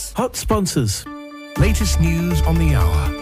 Hot sponsors. Latest news on the hour.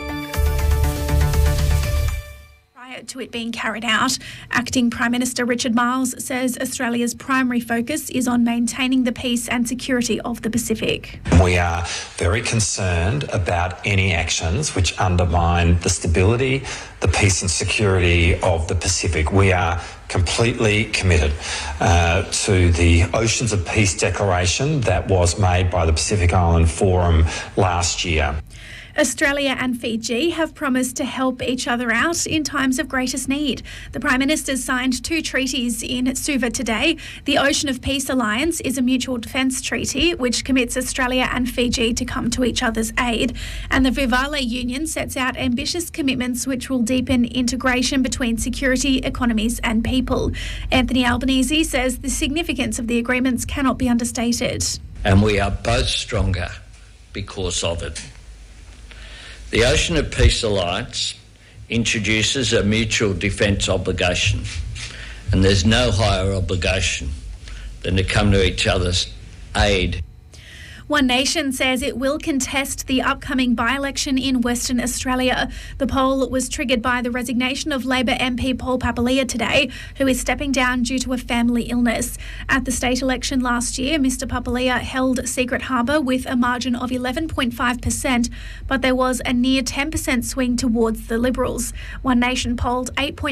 To it being carried out, Acting Prime Minister Richard Marles says Australia's primary focus is on maintaining the peace and security of the Pacific. We are very concerned about any actions which undermine the stability, the peace and security of the Pacific. We are completely committed to the Oceans of Peace Declaration that was made by the Pacific Island Forum last year. Australia and Fiji have promised to help each other out in times of greatest need. The Prime Ministers signed 2 treaties in Suva today. The Ocean of Peace Alliance is a mutual defence treaty which commits Australia and Fiji to come to each other's aid. And the Vivale Union sets out ambitious commitments which will deepen integration between security, economies and people. Anthony Albanese says the significance of the agreements cannot be understated. And we are both stronger because of it. The Ocean of Peace Alliance introduces a mutual defence obligation, and there's no higher obligation than to come to each other's aid. One Nation says it will contest the upcoming by-election in Western Australia. The poll was triggered by the resignation of Labor MP Paul Papalia today, who is stepping down due to a family illness. At the state election last year, Mr Papalia held Secret Harbour with a margin of 11.5%, but there was a near 10% swing towards the Liberals. One Nation polled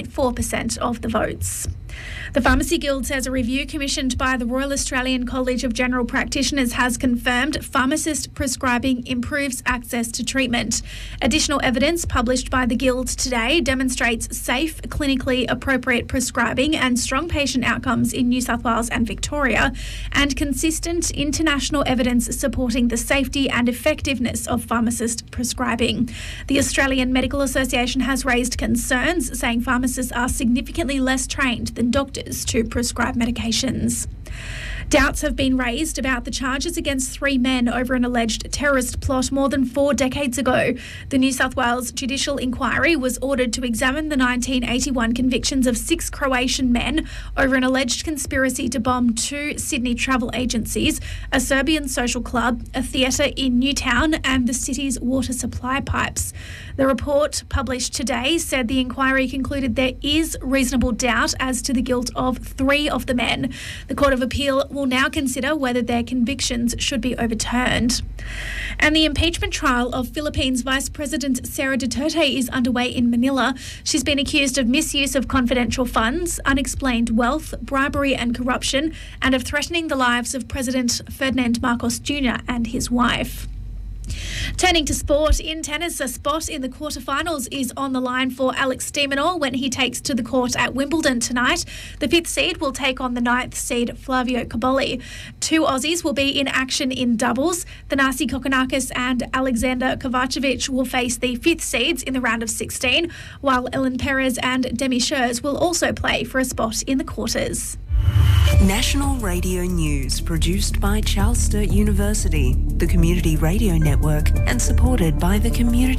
8.4% of the votes. The Pharmacy Guild says a review commissioned by the Royal Australian College of General Practitioners has confirmed pharmacist prescribing improves access to treatment. Additional evidence published by the Guild today demonstrates safe, clinically appropriate prescribing and strong patient outcomes in New South Wales and Victoria, and consistent international evidence supporting the safety and effectiveness of pharmacist prescribing. The Australian Medical Association has raised concerns, saying pharmacists are significantly less trained than doctors to prescribe medications. Doubts have been raised about the charges against 3 men over an alleged terrorist plot more than 4 decades ago. The New South Wales Judicial Inquiry was ordered to examine the 1981 convictions of 6 Croatian men over an alleged conspiracy to bomb 2 Sydney travel agencies, a Serbian social club, a theatre in Newtown and the city's water supply pipes. The report published today said the inquiry concluded there is reasonable doubt as to the guilt of 3 of the men. The Court of Appeal will now consider whether their convictions should be overturned. And the impeachment trial of Philippines Vice President Sara Duterte is underway in Manila. She's been accused of misuse of confidential funds, unexplained wealth, bribery and corruption, and of threatening the lives of President Ferdinand Marcos Jr. and his wife. Turning to sport, in tennis, a spot in the quarterfinals is on the line for Alex de Minaur when he takes to the court at Wimbledon tonight. The 5th seed will take on the 9th seed Flavio Cobolli. 2 Aussies will be in action in doubles. Thanasi Kokkinakis and Alexander Kovacevic will face the 5th seeds in the round of 16, while Ellen Perez and Demi Scherz will also play for a spot in the quarters. National Radio News, produced by Charles Sturt University, the Community Radio Network, and supported by the Community